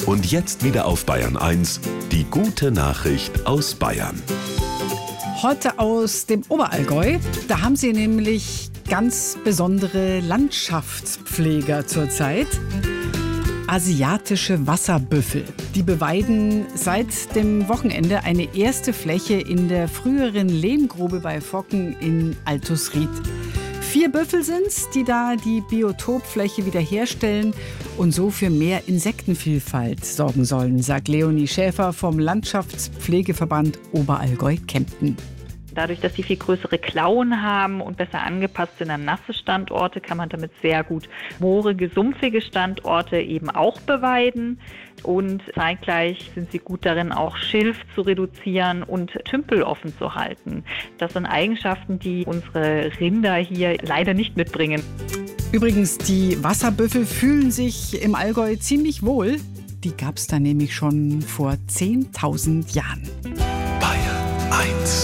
Und jetzt wieder auf Bayern 1, die gute Nachricht aus Bayern. Heute aus dem Oberallgäu. Da haben sie nämlich ganz besondere Landschaftspfleger zurzeit. Asiatische Wasserbüffel. Die beweiden seit dem Wochenende eine erste Fläche in der früheren Lehmgrube bei Focken in Altusried. 4 Büffel sind's, die da die Biotopfläche wiederherstellen und so für mehr Insektenvielfalt sorgen sollen, sagt Leonie Schäfer vom Landschaftspflegeverband Oberallgäu-Kempten. Dadurch, dass sie viel größere Klauen haben und besser angepasst sind an nasse Standorte, kann man damit sehr gut moorige, sumpfige Standorte eben auch beweiden. Und zeitgleich sind sie gut darin, auch Schilf zu reduzieren und Tümpel offen zu halten. Das sind Eigenschaften, die unsere Rinder hier leider nicht mitbringen. Übrigens, die Wasserbüffel fühlen sich im Allgäu ziemlich wohl. Die gab's da nämlich schon vor 10.000 Jahren. Bayern 1